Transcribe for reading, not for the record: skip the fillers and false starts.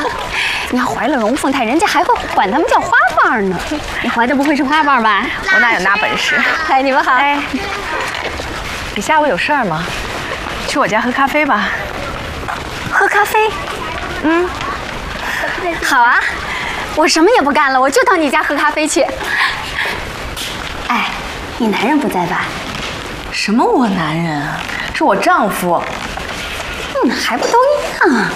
你要怀了龙凤胎，人家还会管他们叫花瓣呢。你怀的不会是花瓣吧？ 我哪有那本事？ 哎，你们好。 哎，你下午有事儿吗？去我家喝咖啡吧。 喝咖啡？嗯，好啊，我什么也不干了，我就到你家喝咖啡去。哎，你男人不在吧？ 什么我男人啊？是我丈夫。 还不都一样啊？